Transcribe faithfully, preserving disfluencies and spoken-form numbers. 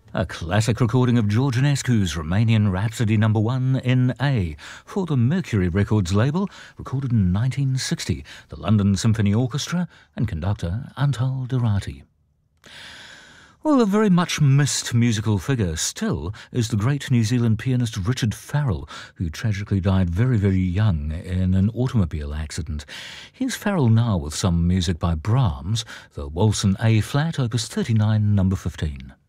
A classic recording of George Enescu's Romanian Rhapsody number one in A for the Mercury Records label, recorded in nineteen sixty, the London Symphony Orchestra and conductor Antal Dorati. Well, a very much missed musical figure still is the great New Zealand pianist Richard Farrell, who tragically died very, very young in an automobile accident. Here's Farrell now with some music by Brahms, the Waltz in A-flat, opus thirty-nine, number fifteen.